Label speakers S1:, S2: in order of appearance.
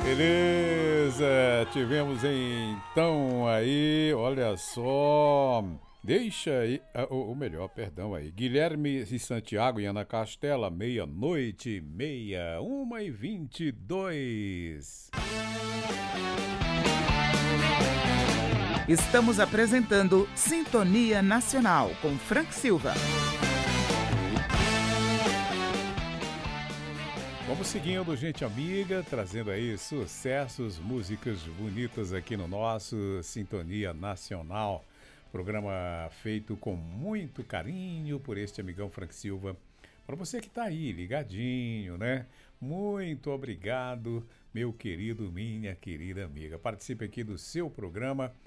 S1: Beleza, tivemos então aí, olha só, deixa aí, ou melhor, perdão aí, Guilherme e Santiago e Ana Castela, meia-noite e meia, 1h22.
S2: Estamos apresentando Sintonia Nacional com Frank Silva.
S1: Vamos seguindo, gente amiga, trazendo aí sucessos, músicas bonitas aqui no nosso Sintonia Nacional. Programa feito com muito carinho por este amigão Frank Silva. Para você que está aí ligadinho, né? Muito obrigado, meu querido, minha querida amiga. Participe aqui do seu programa